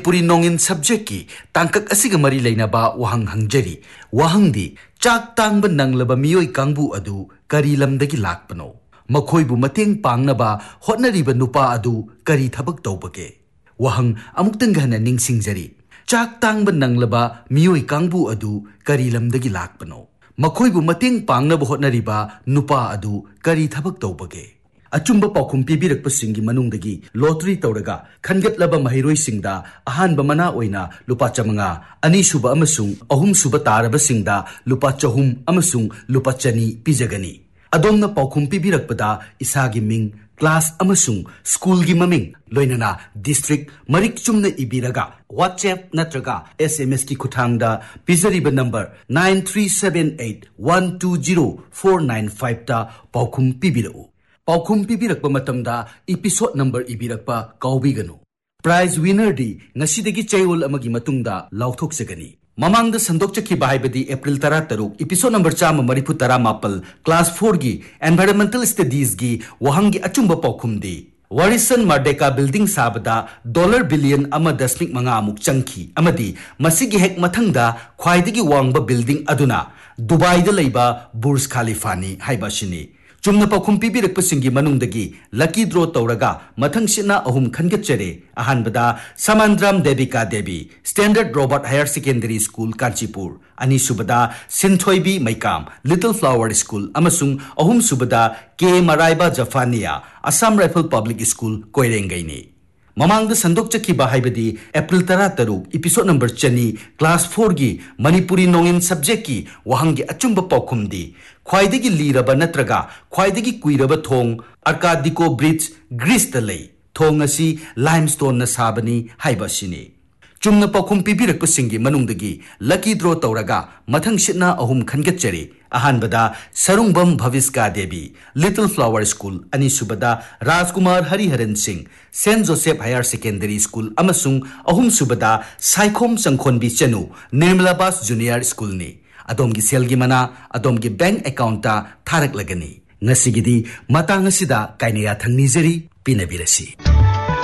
Manipuri nongin subject ki tangkak asiga mari lainaba wahang hangjari wahang di chak tangba nanglaba miyoi kangbu adu kari lamdagi lakpano makhoibu mateng pangnaba hotnariba nupa adu kari thabak tawbage wahang amuktang gana ningsingjari chak tangba nanglaba miyoi kangbu adu kari lamdagi lakpano makhoibu mateng pangnaba hotnariba nupa adu kari thabak tawbage Achumba paukhum pibirakpasingi manungdagi lottery tawraga khangatlaba mahiroisingda ahanba mana oina lupa chamanga ani suba amasung ahum suba tarabasingda lupa chahum amasung lupa chani pijagani adomna paukhum pibirakpada isagi ming class amasung school gi maming loinana district marik chumna ibiraga WhatsApp natraga SMS ki khuthangda pizariba number 9378120495 ta paukhum pibirau Paukhum pibirakpa matamda episode number ibirakpa kaubiganu. Prize winner di ngasidagi chayol amagi matungda lauthokjagani. Mamangda sandokchakhiba haibadi April 13 episode number 134 class 4 gi environmental studies gi wahangi achumba paukhum di. Warison Mardeka building sabada $1 billion amadasmik manga amuk changki amadi masigi hek mathangda khwaidagi wangba building aduna Dubai da leiba Burj Khalifa ni haibashini. Chumna paukhum pibirakpasingi manungdagi lucky draw tawraga mathangsina ahum khangatchare ahanbada Samandram Devika Devi Standard Robert Higher Secondary School Kanchipur ani subada Sinthoibi Maikam Little Flower School amasung ahum subada K Maraiba Jafania Assam Rifle Public School Koirengaini Mamangda sandokchakhiba haibadi April 13 episode number 2 class 4 gi Manipuri nongin subject ki wahangi achumba paukhumdi khwaidagi liraba natraga khwaidagi kuiraba thong Arcadico Bridge Greece da lei thong asi limestone na sabani haiba sini chumna paukhum pibirakpasingi manungdagi lucky draw tawraga mathang sitna ahum khangatchari ahanbada Sarungbam Bhaviska Devi Little Flower School ani subada Rajkumar Hariharan Singh St Joseph Higher Secondary School amasung ahum subada Saikhom Sangkhonbi Chanu Nirmalabas Junior School ni Adomgi selgi mana adomgi bank account ta tharak lagani ngasigidi matang asida kainaya thangnijari pinabirasi